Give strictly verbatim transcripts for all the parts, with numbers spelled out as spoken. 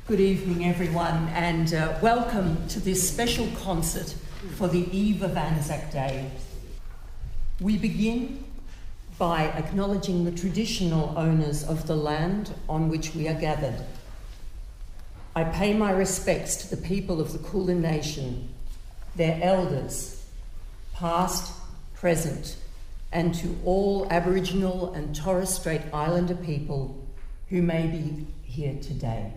Good evening, everyone, and uh, welcome to this special concert for the eve of Anzac Day. We begin by acknowledging the traditional owners of the land on which we are gathered. I pay my respects to the people of the Kulin Nation, their elders, past, present, and to all Aboriginal and Torres Strait Islander people who may be here today.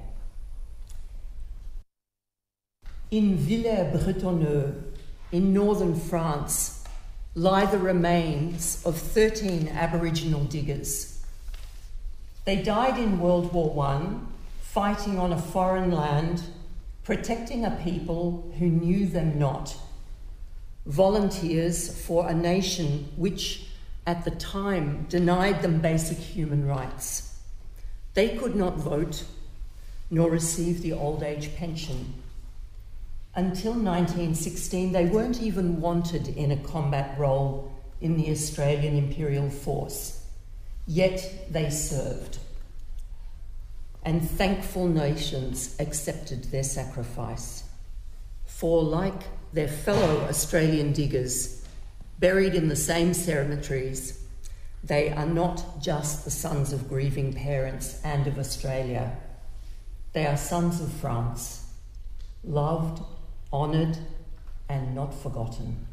In Villers-Bretonneux, in northern France, lie the remains of thirteen Aboriginal diggers. They died in World War One, fighting on a foreign land, protecting a people who knew them not. Volunteers for a nation which, at the time, denied them basic human rights. They could not vote, nor receive the old age pension. Until nineteen sixteen, they weren't even wanted in a combat role in the Australian Imperial Force, yet they served. And thankful nations accepted their sacrifice. For like their fellow Australian diggers, buried in the same cemeteries, they are not just the sons of grieving parents and of Australia. They are sons of France, loved, honoured, and not forgotten.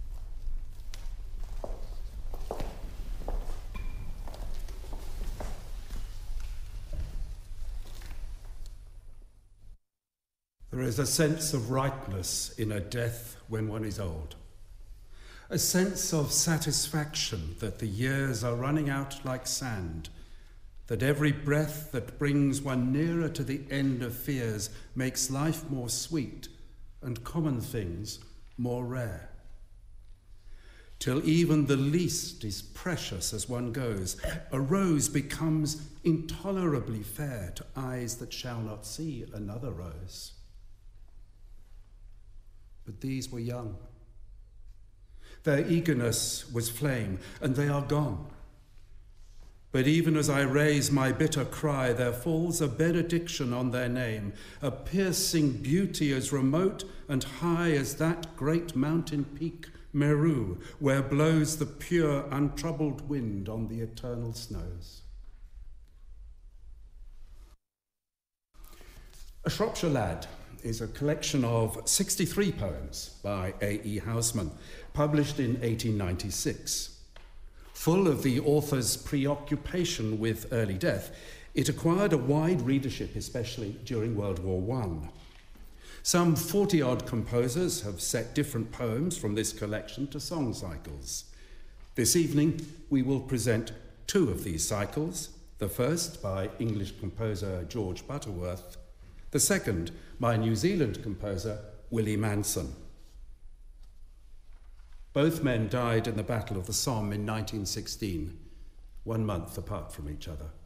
There is a sense of ripeness in a death when one is old. A sense of satisfaction that the years are running out like sand, that every breath that brings one nearer to the end of fears makes life more sweet and common things more rare. Till even the least is precious as one goes, a rose becomes intolerably fair to eyes that shall not see another rose. But these were young. Their eagerness was flame, and they are gone. But even as I raise my bitter cry, there falls a benediction on their name, a piercing beauty as remote and high as that great mountain peak, Meru, where blows the pure, untroubled wind on the eternal snows. A Shropshire Lad is a collection of sixty-three poems by A E Housman, published in eighteen ninety-six. Full of the author's preoccupation with early death, it acquired a wide readership, especially during World War One. Some forty-odd composers have set different poems from this collection to song cycles. This evening, we will present two of these cycles, the first by English composer George Butterworth, the second by New Zealand composer Willie Manson. Both men died in the Battle of the Somme in nineteen sixteen, one month apart from each other.